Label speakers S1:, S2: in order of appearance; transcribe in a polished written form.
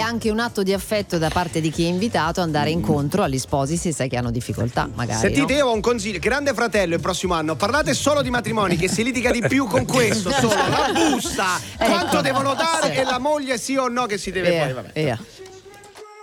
S1: anche un atto di affetto da parte di chi è invitato, andare incontro agli sposi se sai che hanno difficoltà, magari.
S2: Sentite,
S1: no?
S2: io ho un consiglio. Grande Fratello il prossimo anno, parlate solo di matrimoni, che si litiga di più con questo solo. La busta, quanto devono dare,
S1: Sì.
S2: e la moglie sì o no che si deve poi. Vabbè.
S1: Via.